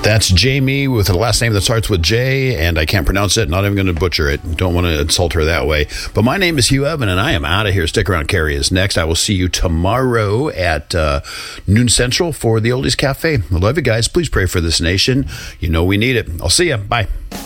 That's Jamie with a last name that starts with J, and I can't pronounce it. Not even going to butcher it. Don't want to insult her that way. But my name is Hugh Evan, and I am out of here. Stick around. Carrie is next. I will see you tomorrow at noon Central for the Oldies Cafe. I love you guys. Please pray for this nation. You know we need it. I'll see you. Bye.